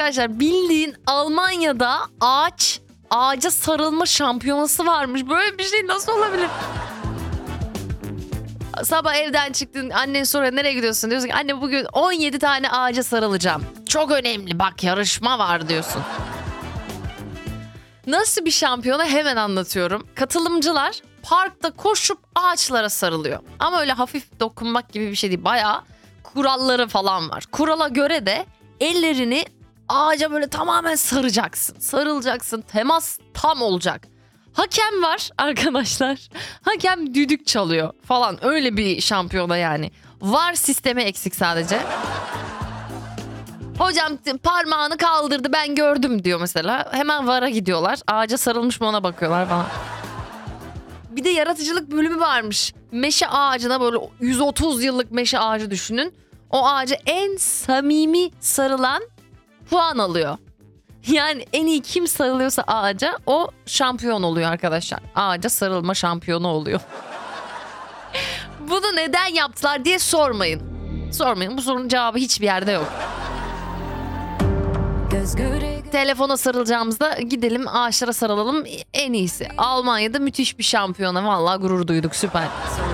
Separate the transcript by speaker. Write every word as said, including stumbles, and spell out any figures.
Speaker 1: Arkadaşlar bildiğin Almanya'da ağaç ağaca sarılma şampiyonası varmış. Böyle bir şey nasıl olabilir? Sabah evden çıktın, annen soruyor nereye gidiyorsun, diyorsun ki anne bugün on yedi tane ağaca sarılacağım. Çok önemli bak, yarışma var diyorsun. Nasıl bir şampiyona hemen anlatıyorum. Katılımcılar parkta koşup ağaçlara sarılıyor. Ama öyle hafif dokunmak gibi bir şey değil. Bayağı kuralları falan var. Kurala göre de ellerini ağaca böyle tamamen saracaksın. Sarılacaksın. Temas tam olacak. Hakem var arkadaşlar. Hakem düdük çalıyor falan. Öyle bir şampiyona yani. VAR sistemi eksik sadece. Hocam parmağını kaldırdı ben gördüm diyor mesela. Hemen VAR'a gidiyorlar. Ağaca sarılmış mı ona bakıyorlar falan. Bir de yaratıcılık bölümü varmış. Meşe ağacına böyle yüz otuz yıllık meşe ağacı düşünün. O ağaca en samimi sarılan puan alıyor. Yani en iyi kim sarılıyorsa ağaca o şampiyon oluyor arkadaşlar. Ağaca sarılma şampiyonu oluyor. Bunu neden yaptılar diye sormayın. Sormayın, bu sorunun cevabı hiçbir yerde yok. Telefona sarılacağımızda gidelim ağaçlara sarılalım, en iyisi. Almanya'da müthiş bir şampiyona, vallahi gurur duyduk, süper.